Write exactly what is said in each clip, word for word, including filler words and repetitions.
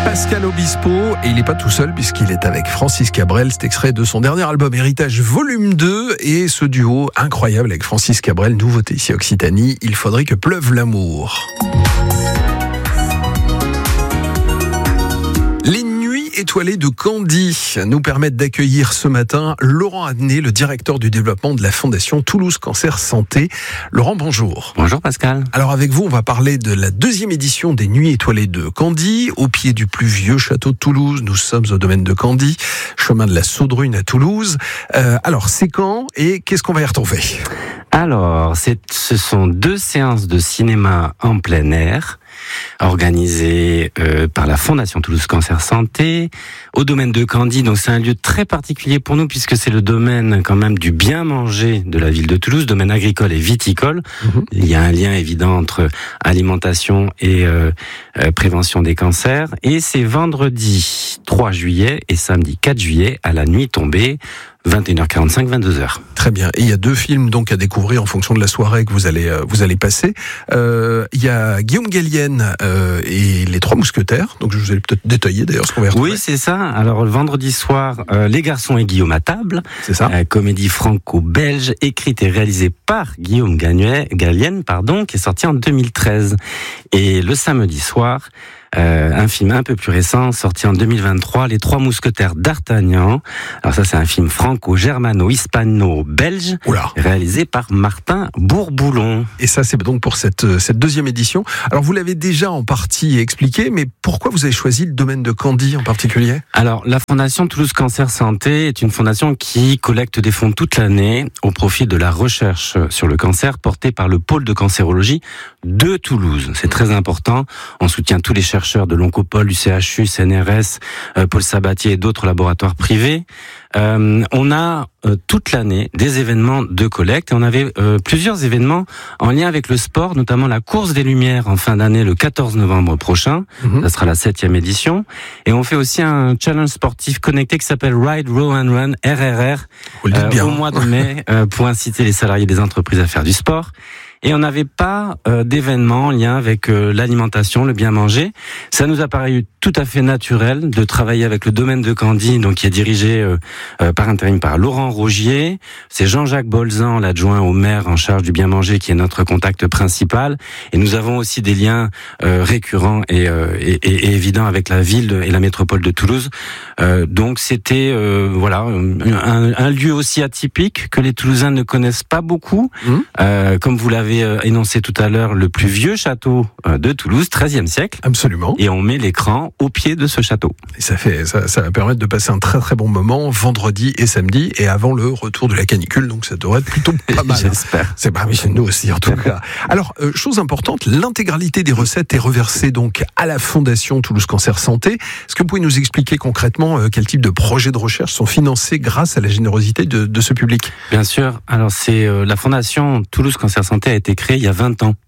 Pascal Obispo, et il n'est pas tout seul puisqu'il est avec Francis Cabrel. C'est extrait de son dernier album Héritage volume deux, et ce duo incroyable avec Francis Cabrel, nouveauté ici Occitanie, Il faudrait que pleuve l'amour. Les nuits étoilées de Candy nous permettent d'accueillir ce matin Laurent Adnet, le directeur du développement de la Fondation Toulouse Cancer Santé. Laurent, bonjour. Bonjour Pascal. Alors avec vous, on va parler de la deuxième édition des Nuits étoilées de Candy, au pied du plus vieux château de Toulouse. Nous sommes au domaine de Candy, chemin de la Saudrune à Toulouse. Euh, alors c'est quand et qu'est-ce qu'on va y retrouver ? Alors, c'est, ce sont deux séances de cinéma en plein air, organisées euh, par la Fondation Toulouse Cancer Santé, au domaine de Candy. Donc c'est un lieu très particulier pour nous, puisque c'est le domaine quand même du bien manger de la ville de Toulouse, domaine agricole et viticole. Mmh. Il y a un lien évident entre alimentation et euh, euh, prévention des cancers. Et c'est vendredi trois juillet et samedi quatre juillet à la nuit tombée, vingt et une heures quarante-cinq, vingt-deux heures. Très bien. Et il y a deux films donc à découvrir en fonction de la soirée que vous allez euh, vous allez passer. Euh, il y a Guillaume Gallienne euh, et les Trois Mousquetaires. Donc je vous allez peut-être détailler d'ailleurs ce qu'on va y retrouver. Oui, c'est ça. Alors le vendredi soir, euh, Les Garçons et Guillaume à table. C'est ça. Euh, comédie franco-belge écrite et réalisée par Guillaume Gallienne, pardon, qui est sorti en deux mille treize. Et le samedi soir, Euh, un film un peu plus récent, sorti en deux mille vingt-trois, Les Trois Mousquetaires d'Artagnan. Alors ça, c'est un film franco-germano-hispano-belge, Oula. réalisé par Martin Bourboulon. Et ça, c'est donc pour cette, cette deuxième édition. Alors, vous l'avez déjà en partie expliqué, mais pourquoi vous avez choisi le domaine de Candy en particulier ? Alors, la Fondation Toulouse Cancer Santé est une fondation qui collecte des fonds toute l'année au profit de la recherche sur le cancer portée par le pôle de cancérologie de Toulouse. C'est très important. On soutient tous les chercheurs de l'Oncopole, du C H U, C N R S, euh, Paul Sabatier et d'autres laboratoires privés. Euh, on a euh, toute l'année des événements de collecte, et on avait euh, plusieurs événements en lien avec le sport, notamment la course des Lumières en fin d'année le quatorze novembre prochain. Mmh. Ça sera la septième édition. Et on fait aussi un challenge sportif connecté qui s'appelle Ride, Row and Run, R R R, euh, au mois de mai, euh, pour inciter les salariés des entreprises à faire du sport. Et on n'avait pas euh, d'événement en lien avec euh, l'alimentation, le bien manger. Ça nous a paru tout à fait naturel de travailler avec le domaine de Candy, donc qui est dirigé euh, euh, par intérim par Laurent Rogier. C'est Jean-Jacques Bolzan, l'adjoint au maire en charge du bien manger, qui est notre contact principal. Et nous avons aussi des liens euh, récurrents et, euh, et, et, et évidents avec la ville et la métropole de Toulouse. Euh, donc c'était euh, voilà un, un lieu aussi atypique que les Toulousains ne connaissent pas beaucoup. Mmh. Euh, comme vous l'avez énoncé tout à l'heure, le plus vieux château de Toulouse, treizième siècle. Absolument. Et on met l'écran au pied de ce château. Et ça fait, ça, ça va permettre de passer un très très bon moment vendredi et samedi, et avant le retour de la canicule, donc ça devrait être plutôt pas mal. J'espère. Hein. C'est pas chez nous aussi en tout cas. Alors, euh, chose importante, l'intégralité des recettes est reversée donc à la Fondation Toulouse Cancer Santé. Est-ce que vous pouvez nous expliquer concrètement euh, quel type de projets de recherche sont financés grâce à la générosité de, de ce public ? Bien sûr. Alors c'est euh, la Fondation Toulouse Cancer Santé a été créée il y a vingt ans.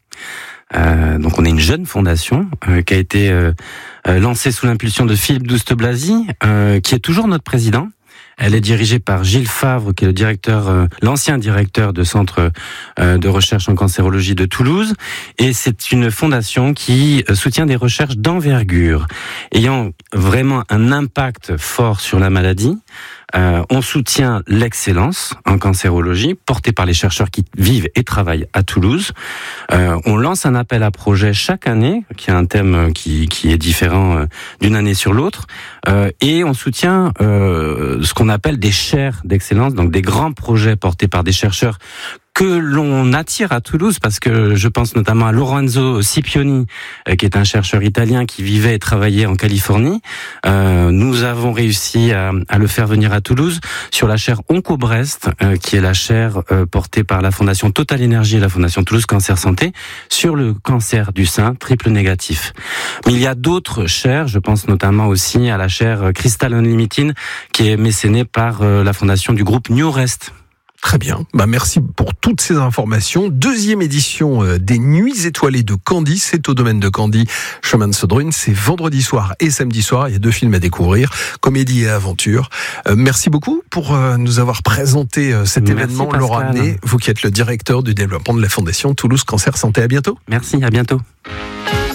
Euh, donc on est une jeune fondation euh, qui a été euh, euh, lancée sous l'impulsion de Philippe Douste-Blazy, euh, qui est toujours notre président. Elle est dirigée par Gilles Favre, qui est le directeur, euh, l'ancien directeur de centre euh, de recherche en cancérologie de Toulouse. Et c'est une fondation qui soutient des recherches d'envergure, ayant vraiment un impact fort sur la maladie. Euh, on soutient l'excellence en cancérologie, portée par les chercheurs qui vivent et travaillent à Toulouse. Euh, on lance un appel à projet chaque année, qui a un thème qui, qui est différent euh, d'une année sur l'autre. Euh, et on soutient euh, ce qu'on appelle des chaires d'excellence, donc des grands projets portés par des chercheurs que l'on attire à Toulouse, parce que je pense notamment à Lorenzo Scipioni, euh, qui est un chercheur italien qui vivait et travaillait en Californie. Euh, nous avons réussi à, à le faire venir à Toulouse sur la chaire Oncobrest, euh, qui est la chaire euh, portée par la Fondation Total Énergie et la Fondation Toulouse Cancer Santé, sur le cancer du sein triple négatif. Mais il y a d'autres chaires, je pense notamment aussi à la chaire Crystal Unlimited, qui est mécénée par euh, la fondation du groupe New Rest. Très bien. Bah, merci pour toutes ces informations. Deuxième édition des Nuits étoilées de Candy. C'est au domaine de Candy, chemin de Saudrune. C'est vendredi soir et samedi soir. Il y a deux films à découvrir, comédie et aventure. Euh, merci beaucoup pour euh, nous avoir présenté euh, cet merci événement, Pascal. Laurent Adnet, vous qui êtes le directeur du développement de la Fondation Toulouse Cancer Santé. À bientôt. Merci, à bientôt.